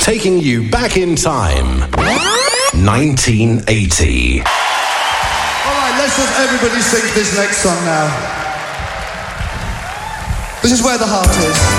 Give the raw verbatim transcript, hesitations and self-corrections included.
taking you back in time. nineteen eighty. All right, let's just everybody sing this next song now. This is Where the Heart Is.